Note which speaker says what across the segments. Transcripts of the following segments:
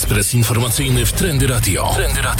Speaker 1: Ekspres informacyjny w Trendy Radio.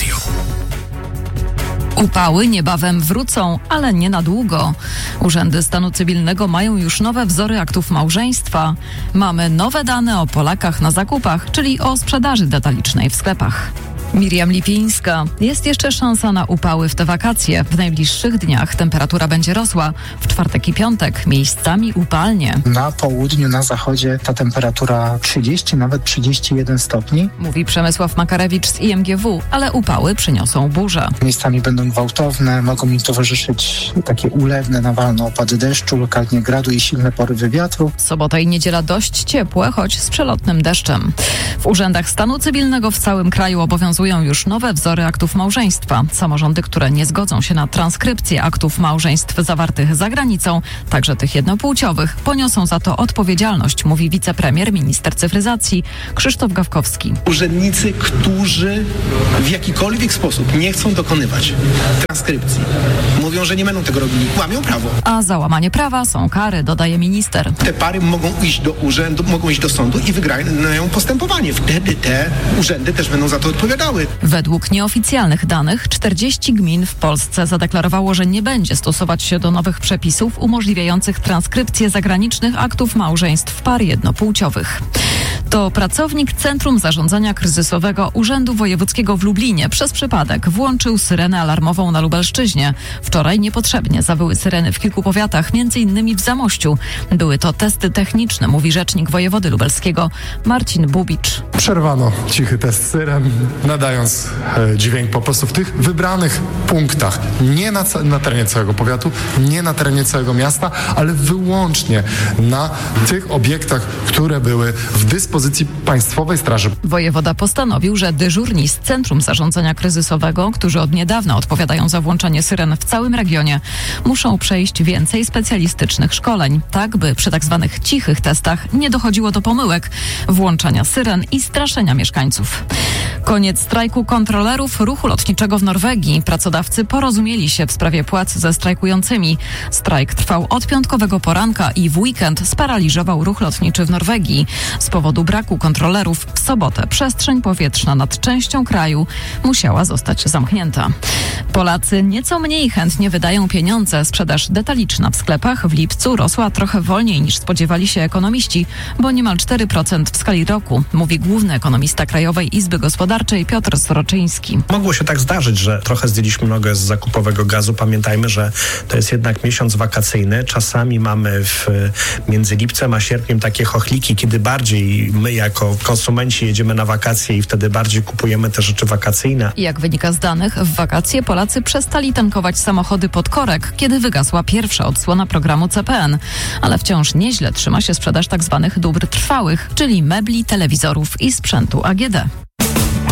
Speaker 2: Upały niebawem wrócą, ale nie na długo. Urzędy stanu cywilnego mają już nowe wzory aktów małżeństwa. Mamy nowe dane o Polakach na zakupach, czyli o sprzedaży detalicznej w sklepach. Miriam Lipińska. Jest jeszcze szansa na upały w te wakacje. W najbliższych dniach temperatura będzie rosła. W czwartek i piątek miejscami upalnie.
Speaker 3: Na południu, na zachodzie ta temperatura 30, nawet 31 stopni.
Speaker 2: Mówi Przemysław Makarewicz z IMGW, ale upały przyniosą burze.
Speaker 3: Miejscami będą gwałtowne, mogą im towarzyszyć takie ulewne, nawalne opady deszczu, lokalnie gradu i silne porywy wiatru.
Speaker 2: Sobota i niedziela dość ciepłe, choć z przelotnym deszczem. W urzędach stanu cywilnego w całym kraju obowiązują już nowe wzory aktów małżeństwa. Samorządy, które nie zgodzą się na transkrypcję aktów małżeństw zawartych za granicą, także tych jednopłciowych, poniosą za to odpowiedzialność, mówi wicepremier, minister cyfryzacji Krzysztof Gawkowski.
Speaker 4: Urzędnicy, którzy w jakikolwiek sposób nie chcą dokonywać transkrypcji, mówią, że nie będą tego robili, łamią prawo.
Speaker 2: A za łamanie prawa są kary, dodaje minister.
Speaker 4: Te pary mogą iść do urzędu, mogą iść do sądu i wygrają postępowanie. Wtedy te urzędy też będą za to odpowiadały.
Speaker 2: Według nieoficjalnych danych 40 gmin w Polsce zadeklarowało, że nie będzie stosować się do nowych przepisów umożliwiających transkrypcję zagranicznych aktów małżeństw par jednopłciowych. To pracownik Centrum Zarządzania Kryzysowego Urzędu Wojewódzkiego w Lublinie przez przypadek włączył syrenę alarmową na Lubelszczyźnie. Wczoraj niepotrzebnie zawyły syreny w kilku powiatach, m.in. w Zamościu. Były to testy techniczne, mówi rzecznik wojewody lubelskiego Marcin Bubicz.
Speaker 5: Przerwano cichy test syren, nadając dźwięk po prostu w tych wybranych punktach. Nie na terenie całego powiatu, nie na terenie całego miasta, ale wyłącznie na tych obiektach, które były w dyspozycji Państwowej Straży.
Speaker 2: Wojewoda postanowił, że dyżurni z Centrum Zarządzania Kryzysowego, którzy od niedawna odpowiadają za włączanie syren w całym regionie, muszą przejść więcej specjalistycznych szkoleń, tak by przy tak zwanych cichych testach nie dochodziło do pomyłek, włączania syren i straszenia mieszkańców. Koniec strajku kontrolerów ruchu lotniczego w Norwegii. Pracodawcy porozumieli się w sprawie płac ze strajkującymi. Strajk trwał od piątkowego poranka i w weekend sparaliżował ruch lotniczy w Norwegii. Z powodu braku kontrolerów w sobotę przestrzeń powietrzna nad częścią kraju musiała zostać zamknięta. Polacy nieco mniej chętnie wydają pieniądze. Sprzedaż detaliczna w sklepach w lipcu rosła trochę wolniej niż spodziewali się ekonomiści, bo niemal 4% w skali roku, mówi główny ekonomista Krajowej Izby Gospodarczej Piotr Soroczyński.
Speaker 6: Mogło się tak zdarzyć, że trochę zdjęliśmy nogę z zakupowego gazu. Pamiętajmy, że to jest jednak miesiąc wakacyjny. Czasami mamy między lipcem a sierpniem takie chochliki, kiedy bardziej my jako konsumenci jedziemy na wakacje i wtedy bardziej kupujemy te rzeczy wakacyjne.
Speaker 2: Jak wynika z danych, w wakacje Polacy przestali tankować samochody pod korek, kiedy wygasła pierwsza odsłona programu CPN. Ale wciąż nieźle trzyma się sprzedaż tzw. dóbr trwałych, czyli mebli, telewizorów i sprzętu AGD.